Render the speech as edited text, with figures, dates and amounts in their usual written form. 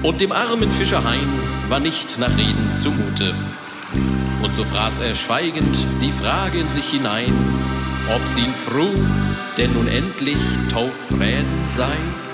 Und dem armen Fischer Hein war nicht nach Reden zumute. Und so fraß er schweigend die Frage in sich hinein, ob sie ihn froh, denn nun endlich taufrän sei.